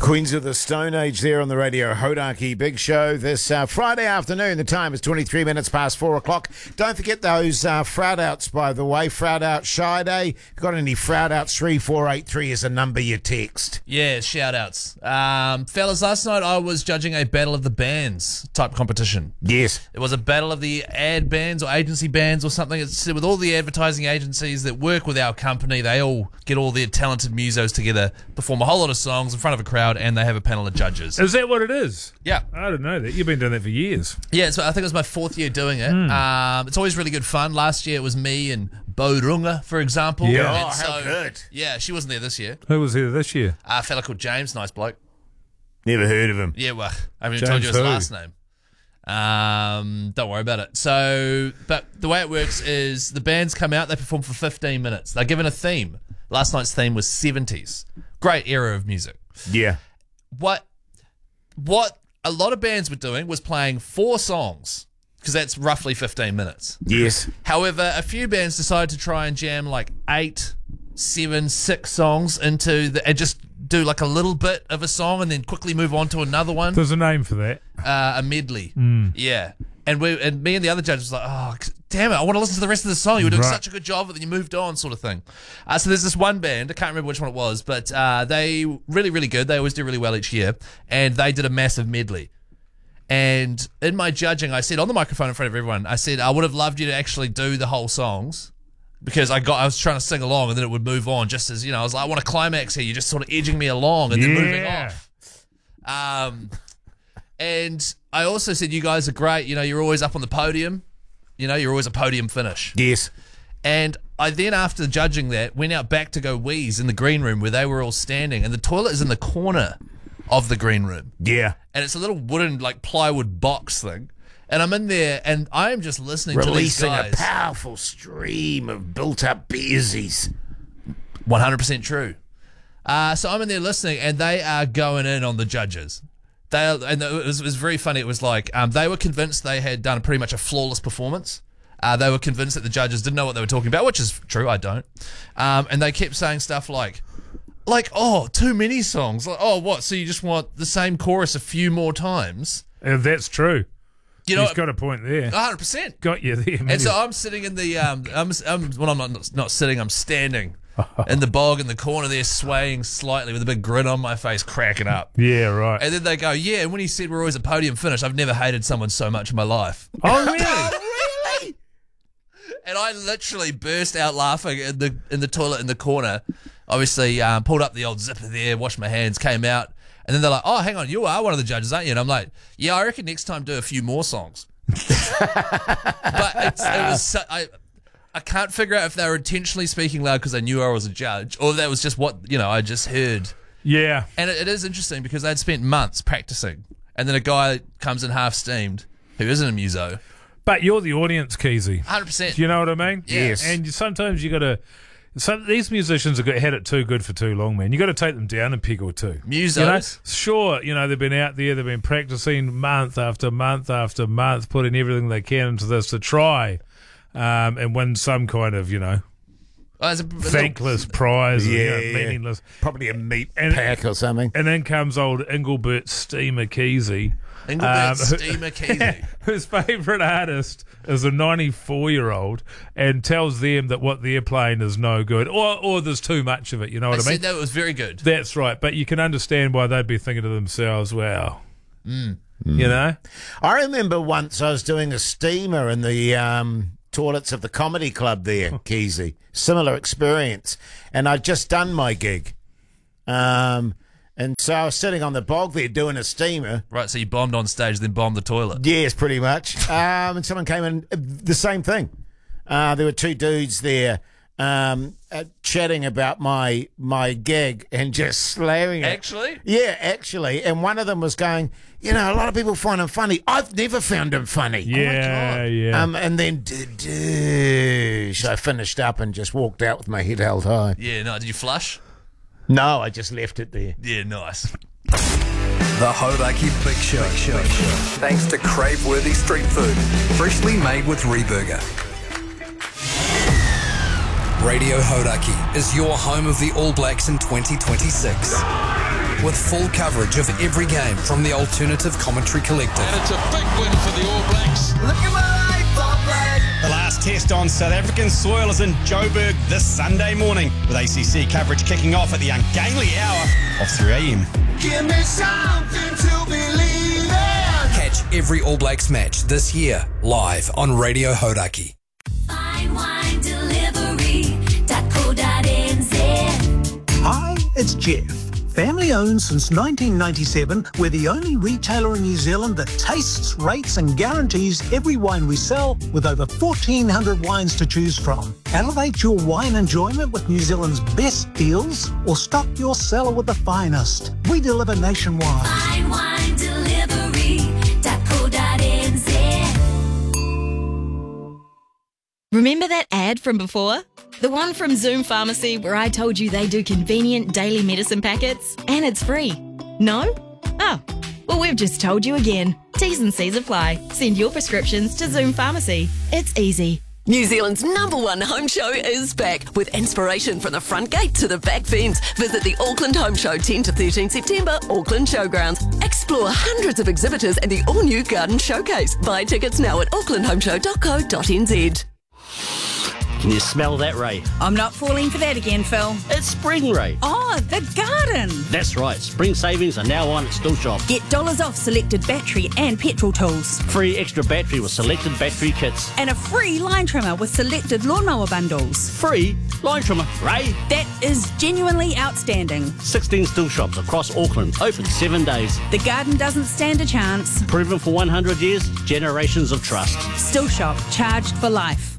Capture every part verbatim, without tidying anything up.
Queens of the Stone Age there on the radio Hodaki Big Show this uh, Friday afternoon. The time is twenty-three minutes past four o'clock. Don't forget those uh, Froud Outs, by the way. Froud Out Shy Day. Got any Froud Outs? three four eight three is a number you text. Yeah, shout outs. Um, fellas, last night I was judging a Battle of the Bands type competition. Yes. It was a battle of the ad bands or agency bands or something. It's with all the advertising agencies that work with our company. They all get all their talented musos together, perform a whole lot of songs in front of a crowd, and they have a panel of judges. Is that what it is? Yeah. I didn't know that. You've been doing that for years. Yeah, so I think it was my fourth year doing it. Mm. Um, it's always really good fun. Last year it was me and Bo Runga, for example. Yeah. And Oh, so, how good. Yeah, she wasn't there this year. Who was here this year? Uh, a fella called James, nice bloke. Never heard of him. Yeah, well, I haven't even told James you his who? last name. Um, don't worry about it. So, but the way it works is the bands come out, they perform for fifteen minutes. They're given a theme. Last night's theme was seventies. Great era of music. Yeah. What what a lot of bands were doing was playing four songs, because that's roughly fifteen minutes. Yes. However, a few bands decided to try and jam like eight, seven, six songs into the, and just do like a little bit of a song and then quickly move on to another one. There's a name for that. Uh, a medley. Mm. Yeah. And we and me and the other judges was like, oh, damn it, I want to listen to the rest of the song. You were doing Right. such a good job, but then you moved on, sort of thing. Uh, so there's this one band, I can't remember which one it was, but uh, they really, really good. They always do really well each year. And they did a massive medley. And in my judging, I said on the microphone in front of everyone, I said, I would have loved you to actually do the whole songs, because I got I was trying to sing along and then it would move on, just as, you know, I was like, I want a climax here. You're just sort of edging me along and then moving Yeah. off. Um, and I also said, you guys are great. You know, you're always up on the podium. You know, you're always a podium finish. Yes. And I then, after judging that, went out back to go wheeze in the green room where they were all standing. And the toilet is in the corner of the green room. Yeah. And it's a little wooden, like, plywood box thing. And I'm in there, and I am just listening to these Releasing guys. a powerful stream of built-up beersies. one hundred percent true. Uh, so I'm in there listening, and they are going in on the judges. They are, and it was, it was very funny. It was like um, they were convinced they had done pretty much a flawless performance. Uh, they were convinced that the judges didn't know what they were talking about, which is true. I don't. Um, and they kept saying stuff like, like, oh, too many songs. Like, oh, what? So you just want the same chorus a few more times? If that's true. You know, He's got a point there. one hundred percent. Got you there. And so I'm sitting in the, um, I'm, I'm, well, I'm not, not sitting, I'm standing in the bog in the corner there, swaying slightly with a big grin on my face, cracking up. Yeah, right. And then they go, yeah, and when he said we're always a podium finish, I've never hated someone so much in my life. Oh, really? Really? And I literally burst out laughing in the in the toilet in the corner. Obviously, um, pulled up the old zipper there, washed my hands, came out. And then they're like, oh, hang on, you are one of the judges, aren't you? And I'm like, yeah, I reckon next time do a few more songs. But it's, it was so, I, I can't figure out if they were intentionally speaking loud because they knew I was a judge, or that was just what, you know, I just heard. Yeah. And it, it is interesting because they'd spent months practicing. And then a guy comes in half steamed who isn't a muso. But you're the audience, Keezy. one hundred percent. Do you know what I mean? Yes. And you, sometimes you got to... Some these musicians have got, had it too good for too long, man. You got to take them down a peg or two. Musos. You know? Sure, you know, they've been out there, they've been practicing month after month after month, putting everything they can into this to try um, and win some kind of, you know, Oh, it's a, a thankless prize, or, Yeah, you know, yeah. meaningless. Probably a meat And- pack or something. And then comes old Engelbert Steamer Keezy. Engelbert Um, Steamer Keezy. Whose favourite artist is a ninety-four-year-old and tells them that what they're playing is no good, or or there's too much of it, you know I what I, mean? said that it was very good. That's right, but you can understand why they'd be thinking to themselves, wow, mm. you know? I remember once I was doing a steamer in the um, toilets of the comedy club there, Keezy. Similar experience. And I'd just done my gig. Um, and so I was sitting on the bog there doing a steamer. Right, so you bombed on stage, then bombed the toilet. Yes, pretty much. Um, and someone came in, uh, the same thing. Uh, there were two dudes there um, uh, chatting about my my gig and just slamming it. Actually? Yeah, actually. And one of them was going, you know, a lot of people find him funny. I've never found him funny. Yeah, yeah. Um, and then, doosh, I finished up and just walked out with my head held high. Yeah, no, did you flush? No, I just left it there. Yeah, nice. The Hodaki Big Show. Show. Thanks to crave-worthy street food, freshly made with Reburger. Radio Hodaki is your home of the All Blacks in twenty twenty-six. with full coverage of every game from the Alternative Commentary Collective. And it's a big win for the All Blacks. Look at my life, All Black. The last test on South African soil is in Joburg this Sunday morning, with A C C coverage kicking off at the ungainly hour of three a.m. Give me something to believe in. Catch every All Blacks match this year live on Radio Hodaki. Fine wine delivery dot co dot n z. Hi, it's Jeff. Family owned since nineteen ninety-seven, we're the only retailer in New Zealand that tastes, rates and guarantees every wine we sell, with over fourteen hundred wines to choose from. Elevate your wine enjoyment with New Zealand's best deals, or stock your cellar with the finest. We deliver nationwide. Fine wine delivery dot co dot n z. Remember that ad from before? The one from Zoom Pharmacy where I told you they do convenient daily medicine packets and it's free. No? Oh, well, we've just told you again. T's and C's apply. Send your prescriptions to Zoom Pharmacy. It's easy. New Zealand's number one home show is back with inspiration from the front gate to the back fence. Visit the Auckland Home Show tenth to thirteenth September, Auckland Showgrounds. Explore hundreds of exhibitors and the all-new Garden Showcase. Buy tickets now at auckland home show dot co dot n z. Can you smell that, Ray? I'm not falling for that again, Phil. It's spring, Ray. Oh, the garden. That's right. Spring savings are now on at Still Shop. Get dollars off selected battery and petrol tools. Free extra battery with selected battery kits. And a free line trimmer with selected lawnmower bundles. Free line trimmer, Ray. That is genuinely outstanding. sixteen Still Shops across Auckland, open seven days. The garden doesn't stand a chance. Proven for one hundred years, generations of trust. Still Shop, charged for life.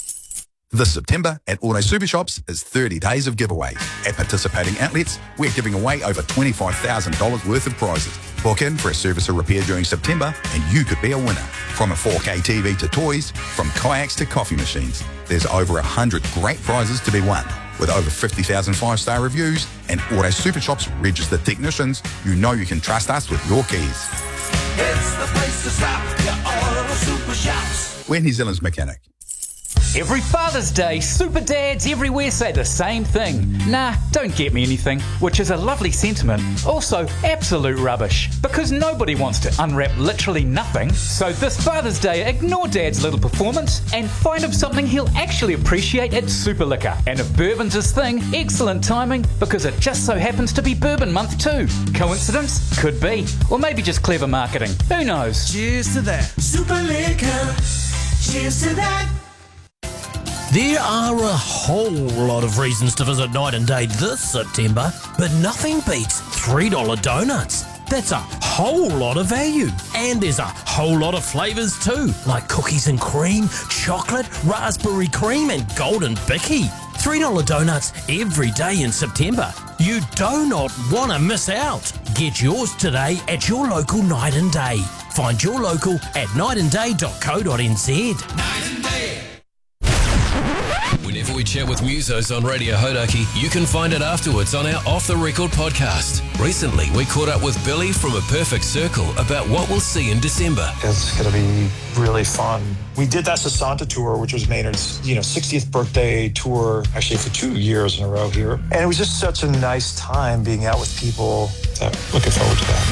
This September at Auto Super Shops is thirty days of giveaway. At participating outlets, we're giving away over twenty-five thousand dollars worth of prizes. Book in for a service or repair during September and you could be a winner. From a four K T V to toys, from kayaks to coffee machines, there's over one hundred great prizes to be won. With over fifty thousand five-star reviews and Auto Super Shops registered technicians, you know you can trust us with your keys. It's the place to stop. Your Auto Super Shops. We're New Zealand's mechanic. Every Father's Day, super dads everywhere say the same thing. Nah, don't get me anything, which is a lovely sentiment. Also, absolute rubbish, because nobody wants to unwrap literally nothing. So this Father's Day, ignore Dad's little performance and find him something he'll actually appreciate at Super Liquor. And if bourbon's his thing, excellent timing, because it just so happens to be Bourbon Month too. Coincidence? Could be. Or maybe just clever marketing. Who knows? Cheers to that. Super Liquor. Cheers to that. There are a whole lot of reasons to visit Night and Day this September, but nothing beats three dollar donuts. That's a whole lot of value. And there's a whole lot of flavours too, like cookies and cream, chocolate, raspberry cream and golden bicky. three dollar donuts every day in September. You do not want to miss out. Get yours today at your local Night and Day. Find your local at night and day dot co dot n z. Night and Day. Whenever we chat with musos on Radio Hodaki, you can find it afterwards on our Off The Record podcast. Recently, we caught up with Billy from A Perfect Circle about what we'll see in December. It's going to be really fun. We did that Sasanta tour, which was Maynard's, you know, sixtieth birthday tour, actually for two years in a row here. And it was just such a nice time being out with people. So looking forward to that.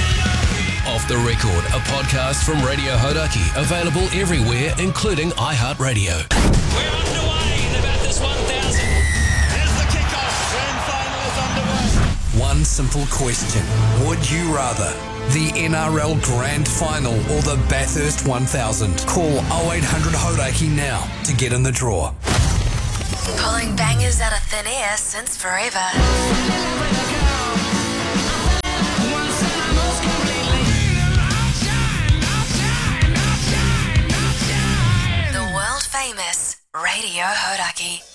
Off The Record, a podcast from Radio Hodaki, available everywhere, including iHeartRadio. We're underway in about this one thousand. Here's the kickoff. Grand final is underway. One simple question. Would you rather the N R L Grand Final or the Bathurst one thousand? Call oh eight hundred Hodaki now to get in the draw. Pulling bangers out of thin air since forever. The world famous Radio Hodaki.